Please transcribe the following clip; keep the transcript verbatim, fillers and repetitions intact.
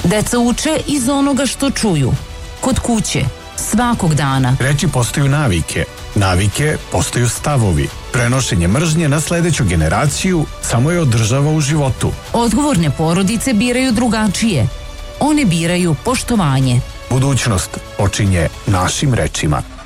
Deca uče iz onoga što čuju. Kod kuće, svakog dana. Reči postaju navike. Navike postaju stavovi. Prenošenje mržnje na sledeću generaciju samo je održava u životu. Odgovorne porodice biraju drugačije. One biraju poštovanje. Budućnost počinje našim rečima.